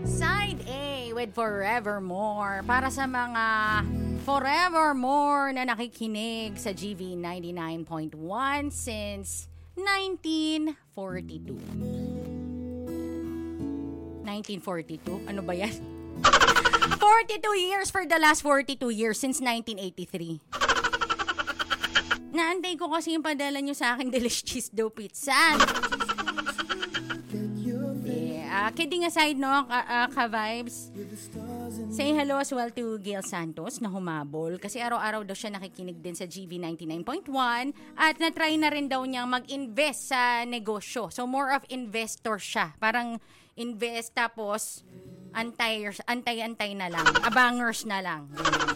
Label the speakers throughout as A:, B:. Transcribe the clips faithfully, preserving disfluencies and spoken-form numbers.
A: Side A with Forevermore. Para sa mga Forevermore na nakikinig sa G V ninety-nine point one since nineteen forty-two. nineteen forty-two? Ano ba yan? forty-two years for the last forty-two years since nineteen eighty-three. Naantay ko kasi yung padala nyo sa akin delicious dough pizza. Yeah. Uh, kidding aside, no, ka- uh, ka-vibes. Say hello as well to Gail Santos na humabol kasi araw-araw daw siya nakikinig din sa G V ninety-nine point one at na-try na rin daw niyang mag-invest sa negosyo. So more of investor siya. Parang invest tapos antay, antay-antay na lang. Abangers na lang.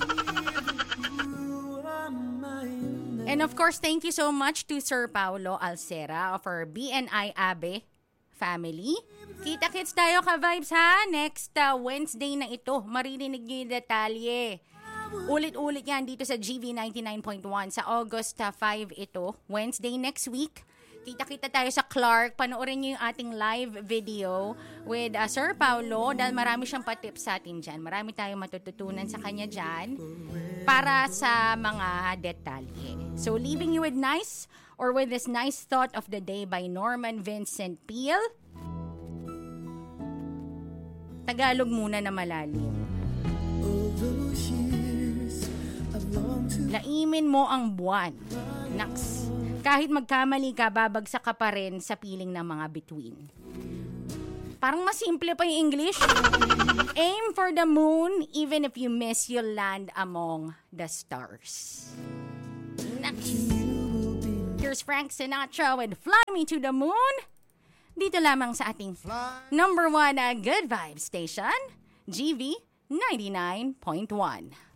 A: And of course, thank you so much to Sir Paulo Alcera of our B N I Abe family. Kita-kits tayo ka-vibes ha. Next uh, Wednesday na ito. Maririnig niyo yung detalye. Ulit-ulit yan dito sa G V ninety-nine point one sa August uh, five ito. Wednesday next week. Kita-kita tayo sa Clark. Panoorin niyo yung ating live video with uh, Sir Paulo dahil marami siyang patips sa atin dyan. Marami tayong matututunan sa kanya dyan para sa mga detalye. So, leaving you with nice or with this nice thought of the day by Norman Vincent Peale. Tagalog muna na malalim. Laimin mo ang buwan. Naks. Kahit magkamali ka, babagsak ka pa rin sa piling ng mga bituin. Parang mas simple pa yung English. Aim for the moon, even if you miss, you'll land among the stars. Next. Here's Frank Sinatra with Fly Me to the Moon. Dito lamang sa ating number one uh, Good Vibes station, G V ninety-nine point one.